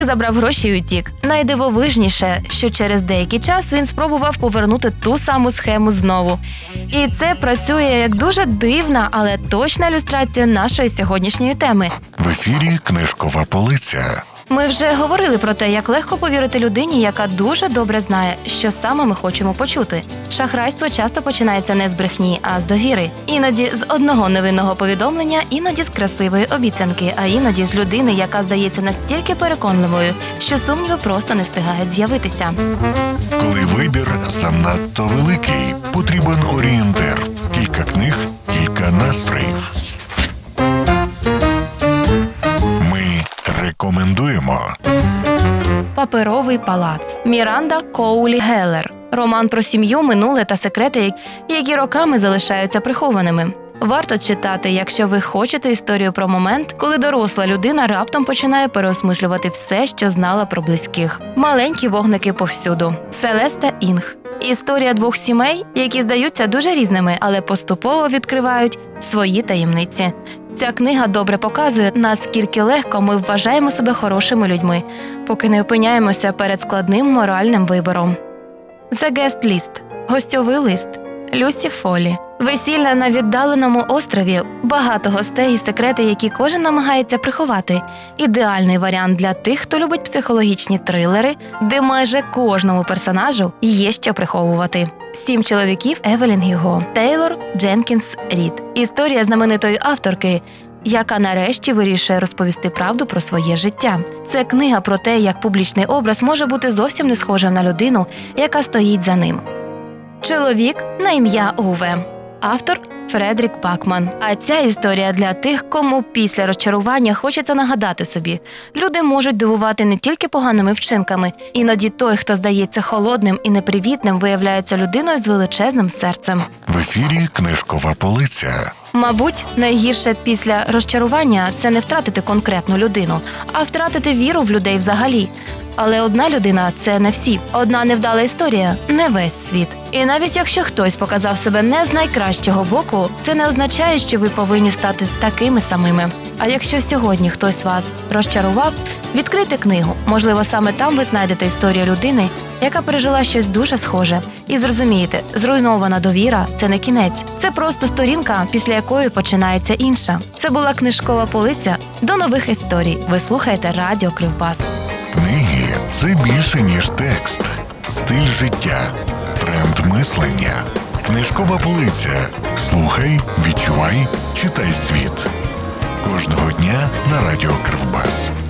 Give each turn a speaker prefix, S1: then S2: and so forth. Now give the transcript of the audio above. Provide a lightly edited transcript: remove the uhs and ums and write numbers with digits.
S1: Забрав гроші і утік. Найдивовижніше, що через деякий час він спробував повернути ту саму схему знову. І це працює як дуже дивна, але точна ілюстрація нашої сьогоднішньої теми.
S2: В ефірі «Книжкова полиця».
S1: Ми вже говорили про те, як легко повірити людині, яка дуже добре знає, що саме ми хочемо почути. Шахрайство часто починається не з брехні, а з довіри. Іноді з одного невинного повідомлення, іноді з красивої обіцянки, а іноді з людини, яка здається настільки переконливою, що сумніви просто не встигають з'явитися.
S2: Коли вибір занадто великий, потрібен орієнтир. Кілька книг, кілька настроїв. Ми рекомендуємо.
S1: Паперовий палац. Міранда Коулі Геллер. Роман про сім'ю, минуле та секрети, які роками залишаються прихованими. Варто читати, якщо ви хочете історію про момент, коли доросла людина раптом починає переосмислювати все, що знала про близьких. Маленькі вогники повсюду. Селеста Інг. Історія двох сімей, які здаються дуже різними, але поступово відкривають свої таємниці. Ця книга добре показує, наскільки легко ми вважаємо себе хорошими людьми, поки не опиняємося перед складним моральним вибором. The Guest List. Гостьовий лист. Люсі Фолі. Весілля на віддаленому острові, багато гостей і секрети, які кожен намагається приховати. Ідеальний варіант для тих, хто любить психологічні трилери, де майже кожному персонажу є що приховувати. 7 чоловіків Евелін Гюго. Тейлор Дженкінс Рід. Історія знаменитої авторки, яка нарешті вирішує розповісти правду про своє життя. Це книга про те, як публічний образ може бути зовсім не схожим на людину, яка стоїть за ним. Чоловік на ім'я Уве. Автор Фредерік Бакман. А ця історія для тих, кому після розчарування хочеться нагадати собі. Люди можуть дивувати не тільки поганими вчинками. Іноді той, хто здається холодним і непривітним, виявляється людиною з величезним серцем.
S2: В ефірі «Книжкова полиця».
S1: Мабуть, найгірше після розчарування – це не втратити конкретну людину, а втратити віру в людей взагалі. Але одна людина – це не всі. Одна невдала історія – не весь світ. І навіть якщо хтось показав себе не з найкращого боку, це не означає, що ви повинні стати такими самими. А якщо сьогодні хтось вас розчарував, відкрийте книгу. Можливо, саме там ви знайдете історію людини, яка пережила щось дуже схоже. І зрозумієте, зруйнована довіра – це не кінець. Це просто сторінка, після якої починається інша. Це була книжкова полиця. До нових історій. Ви слухаєте Радіо Кривбас.
S2: Книги – це більше, ніж текст. Стиль життя. Тренд мислення. Книжкова полиця. Слухай, відчувай, читай світ. Кожного дня на Радіо Кривбас.